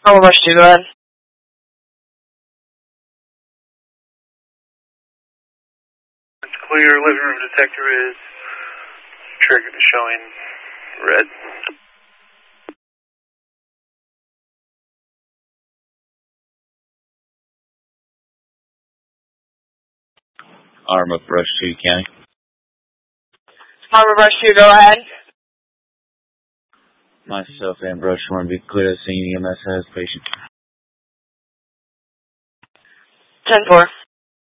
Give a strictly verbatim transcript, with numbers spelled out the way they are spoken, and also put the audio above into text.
I'll rush you, go ahead. It's clear, living room detector is triggered to showing red. Arm of Rush two County. Arm of Rush two, go ahead. Myself and Rush one be clear to scene. E M S has patient. ten four.